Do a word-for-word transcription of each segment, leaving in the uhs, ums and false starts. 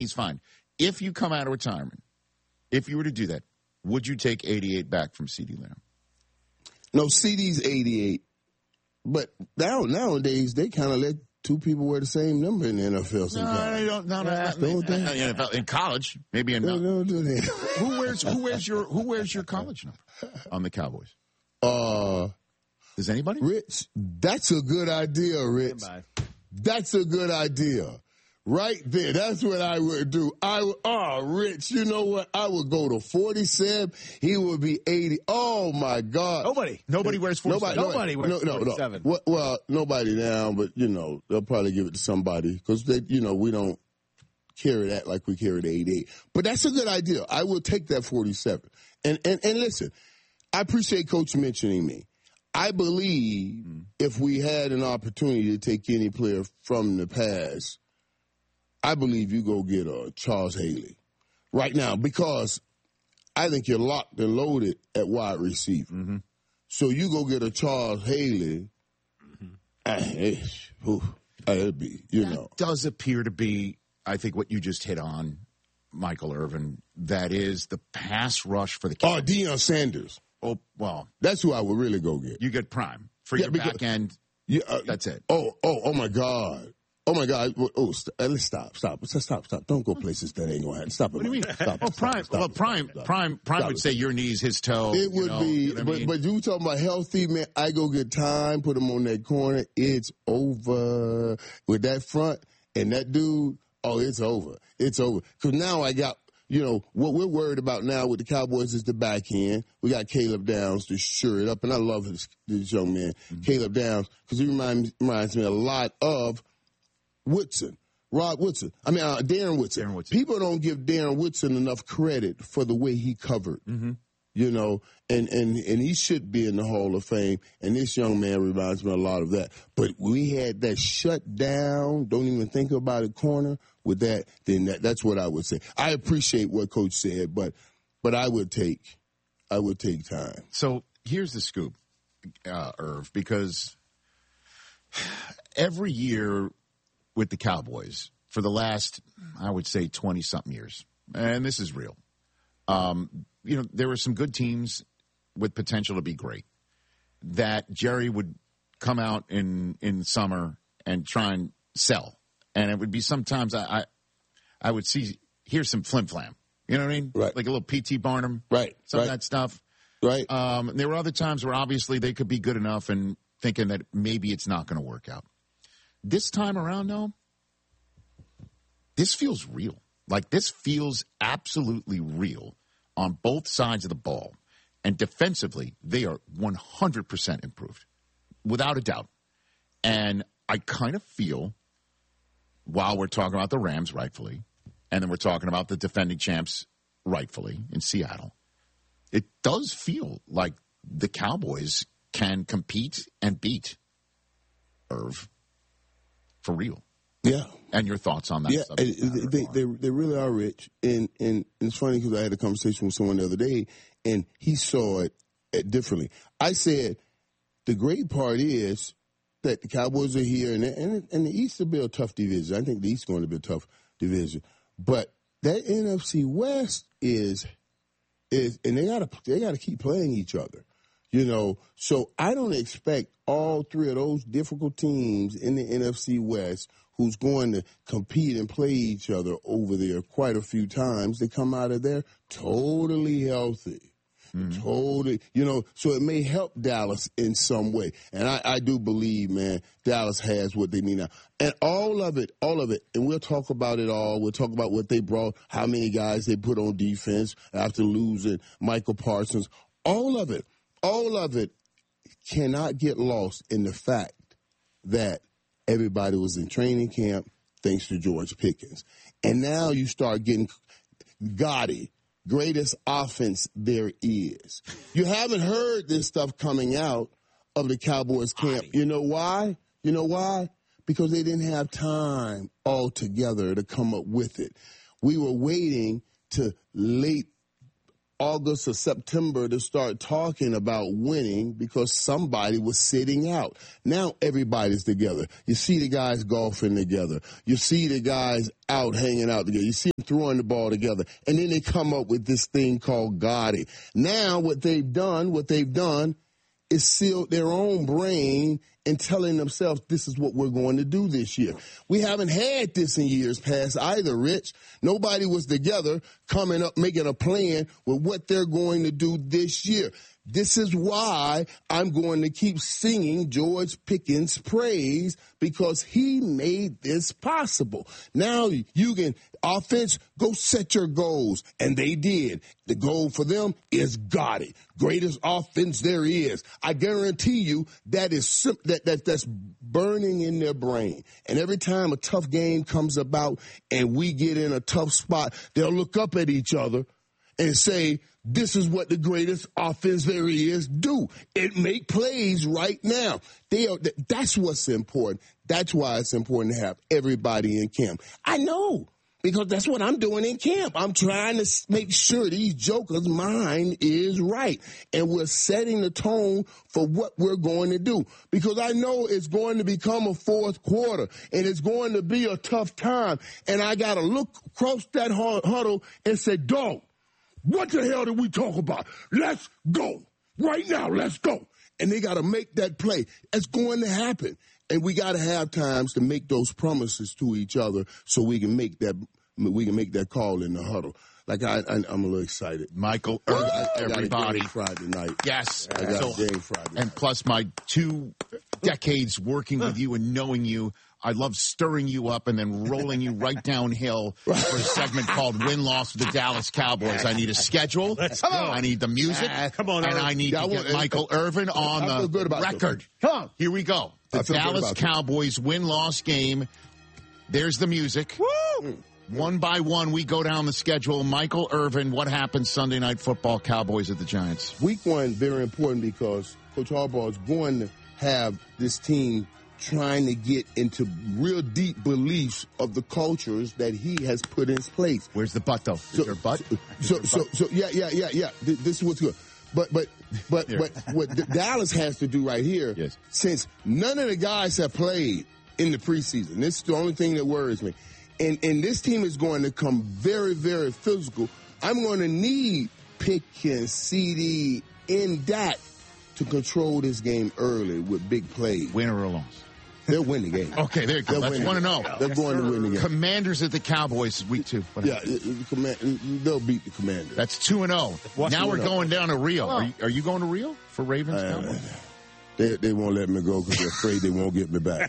he's fine. If you come out of retirement, if you were to do that, would you take eighty-eight back from CeeDee Lamb? No, C D's eighty-eight. But now nowadays, they kind of let two people wear the same number in the N F L sometimes. No, they don't. No, no, yeah, not, don't in, in, N F L, in college, maybe in. No, don't do that. Who wears who wears your who wears your college number on the Cowboys? Uh, Does anybody? Rich, that's a good idea, Rich. Goodbye. That's a good idea. Right there. That's what I would do. I would, oh, Rich, you know what? I would go to forty-seven. He would be eighty. Oh, my God. Nobody. Nobody wears forty-seven. Nobody, nobody wears no, no, forty-seven. No. Well, well, nobody now, but, you know, they'll probably give it to somebody because, they, you know, we don't carry that like we carry the eighty-eight. But that's a good idea. I will take that forty-seven. And, and, and listen, I appreciate Coach mentioning me. I believe mm. if we had an opportunity to take any player from the past, I believe you go get a Charles Haley right now because I think you're locked and loaded at wide receiver. Mm-hmm. So you go get a Charles Haley, mm-hmm. uh, it'll be, you that know. does appear to be, I think, what you just hit on, Michael Irvin. That is the pass rush for the Cowboys. Oh, Deion Sanders. Oh, well. That's who I would really go get. You get prime for yeah, your because, back end. Yeah, uh, that's it. Oh, oh, oh, my God. Oh, my God. Oh, st- let's stop, stop, stop, stop. Don't go places that ain't going to happen. Stop it. What do you mean? Stop, well, stop, Prime, stop, well, stop, Prime, stop, Prime, Prime stop, would stop. say your knees, his toe. It would you know, be, you know but, mean? but you talking about healthy, man, I go get time, put him on that corner, it's over. With that front and that dude, oh, it's over. It's over. Because now I got, you know, what we're worried about now with the Cowboys is the back end. We got Caleb Downs to sure it up, and I love this, this young man, mm-hmm. Caleb Downs, because he reminds, reminds me a lot of Woodson, Rod Woodson. I mean, uh, Darren Woodson. Darren Woodson. People don't give Darren Woodson enough credit for the way he covered. Mm-hmm. You know, and, and, and he should be in the Hall of Fame, and this young man reminds me a lot of that. But we had that shut down, don't even think about it corner with that, then that, that's what I would say. I appreciate what Coach said, but but I would take, I would take time. So here's the scoop, uh, Irv, because every year with the Cowboys for the last, I would say, twenty-something years, and this is real, um, you know, there were some good teams with potential to be great that Jerry would come out in, in summer and try and sell. And it would be sometimes I, I, I would see, here's some flim flam. You know what I mean? Right. Like a little P T Barnum. Right. Some right. of that stuff. Right. Um, there were other times where obviously they could be good enough and thinking that maybe it's not going to work out. This time around, though, this feels real. Like this feels absolutely real on both sides of the ball. And defensively, they are one hundred percent improved, without a doubt. And I kind of feel, while we're talking about the Rams rightfully, and then we're talking about the defending champs rightfully in Seattle, it does feel like the Cowboys can compete and beat Irv for real. Yeah. And your thoughts on that? Yeah, it, they, they they really are rich. And, and, and it's funny because I had a conversation with someone the other day, and he saw it, it differently. I said, the great part is that the Cowboys are here, and, and, and the East will be a tough division. I think the East is going to be a tough division. But that N F C West is, is and they got to they got to keep playing each other. You know, so I don't expect all three of those difficult teams in the N F C West who's going to compete and play each other over there quite a few times. They come out of there totally healthy. Mm-hmm. Totally, you know, so it may help Dallas in some way. And I, I do believe, man, Dallas has what they need now. And all of it, all of it, and we'll talk about it all. We'll talk about what they brought, how many guys they put on defense after losing Michael Parsons. All of it, all of it cannot get lost in the fact that everybody was in training camp thanks to George Pickens. And now you start getting Gotti. Greatest offense there is. You haven't heard this stuff coming out of the Cowboys camp. You know why? You know why? Because they didn't have time altogether to come up with it. We were waiting to late August or September to start talking about winning because somebody was sitting out. Now everybody's together. You see the guys golfing together. You see the guys out hanging out together. You see them throwing the ball together. And then they come up with this thing called Gotti. Now what they've done, what they've done is sealed their own brain and telling themselves this is what we're going to do this year. We haven't had this in years past either, Rich. Nobody was together coming up, making a plan with what they're going to do this year. This is why I'm going to keep singing George Pickens' praise, because he made this possible. Now you can, offense, go set your goals. And they did. The goal for them is Gotti. Greatest offense there is. I guarantee you that is that, that that's burning in their brain. And every time a tough game comes about and we get in a tough spot, they'll look up at each other and say, this is what the greatest offense there is do. It make plays right now. They are, that's what's important. That's why it's important to have everybody in camp. I know, because that's what I'm doing in camp. I'm trying to make sure these jokers' mind is right. And we're setting the tone for what we're going to do. Because I know it's going to become a fourth quarter, and it's going to be a tough time. And I got to look across that huddle and say, dog, what the hell did we talk about? Let's go. Right now, let's go. And they got to make that play. It's going to happen. And we got to have times to make those promises to each other so we can make that we can make that call in the huddle. Like, I, I, I'm a little excited. Michael, I, I, I everybody. Got a Friday night. Yes. I got so, a game Friday night. And plus my two decades working with you and knowing you, I love stirring you up and then rolling you right downhill for a segment called Win-Loss with the Dallas Cowboys. I need a schedule. I need the music. Uh, come on, and Irvin. I need yeah, to I get want, Michael Irvin on I the record. This. Come on. Here we go. The Dallas Cowboys win-loss game. There's the music. Woo! One by one, we go down the schedule. Michael Irvin, what happens Sunday Night Football, Cowboys at the Giants? Week one, very important because Coach Harbaugh is going to have this team trying to get into real deep beliefs of the cultures that he has put in place. Where's the butt, though? Is so, there a butt? So, so, so, so, yeah, yeah, yeah, yeah. This, this is what's good. But, but, but, but what Dallas has to do right here, yes. since none of the guys have played in the preseason, this is the only thing that worries me. And, and this team is going to come very, very physical. I'm going to need Pickens, C D, and Dak to control this game early with big plays. Win or a loss? They'll win the game. Okay, there you go. They'll That's one to know. They're yes, going sir. to win the game. Commanders at the Cowboys, week two. What yeah, the command, they'll beat the Commanders. That's two and zero. Now we're going down to Rio. Are you, are you going to Rio for Ravens uh, Cowboys? They, they won't let me go because they're afraid they won't get me back.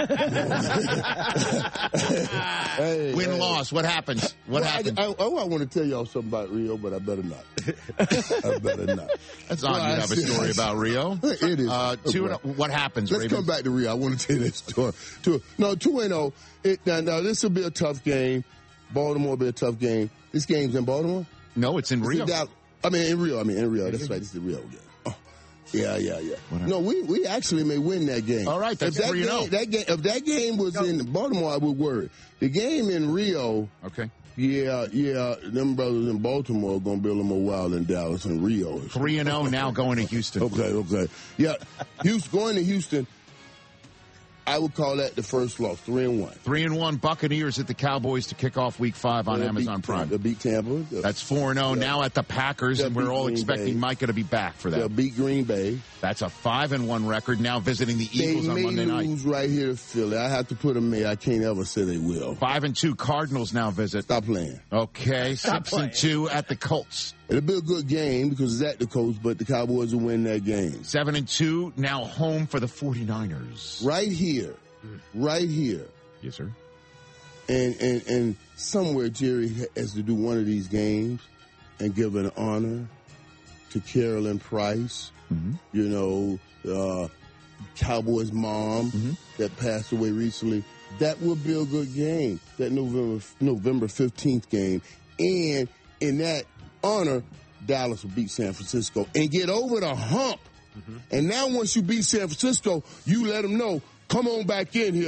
hey, Win hey. loss. What happens? What well, happens? I, I, I, I want to tell y'all something about Rio, but I better not. I better not. That's odd well, you have a story about Rio. It is. Uh, two and, what happens? Let's Ravens? come back to Rio. I want to tell you this story. Two, no, two and zero. Now, now this will be a tough game. Baltimore will be a tough game. This game's in Baltimore. No, it's in it's Rio. In Dallas. I mean, in Rio. I mean, in Rio. That's right. This is the Rio game. Yeah, yeah, yeah. Whatever. No, we, we actually may win that game. All right, that's three and oh. That game, if that game was no. in Baltimore, I would worry. The game in Rio, okay. Yeah, yeah, them brothers in Baltimore are going to be a little more wild than Dallas and Rio. three and oh now going to Houston. Okay, okay. Yeah, Houston, going to Houston, I would call that the first loss, three and one. Three and one Buccaneers at the Cowboys to kick off Week Five on They'll Amazon beat, Prime. They'll beat Tampa. They'll, That's four and zero now at the Packers, and we're all Green expecting Bay. Micah to be back for that. They'll beat Green Bay. That's a five and one record. Now visiting the Eagles they on Monday night. They may lose right here to Philly. I have to put them in. I can't ever say they will. Five and two Cardinals now visit. Stop playing. Okay, Stop six playing. and two at the Colts. It'll be a good game because it's at the Colts, but the Cowboys will win that game. Seven and two now home for the 49ers. Right here. Right here. Yes, sir. And, and and somewhere Jerry has to do one of these games and give an honor to Carolyn Price, mm-hmm. you know, uh, Cowboys' mom mm-hmm. that passed away recently. That would be a good game, that November November fifteenth game. And in that honor, Dallas will beat San Francisco and get over the hump. Mm-hmm. And now once you beat San Francisco, you let them know, come on back in here.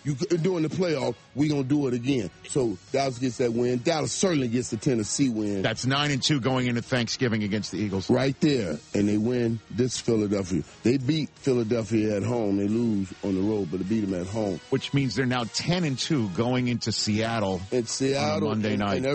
You during the playoff, we gonna do it again. So Dallas gets that win. Dallas certainly gets the Tennessee win. That's nine and two going into Thanksgiving against the Eagles. Right there, and they win this Philadelphia. They beat Philadelphia at home. They lose on the road, but they beat them at home. Which means they're now ten and two going into Seattle, and Seattle on a Monday and, night. And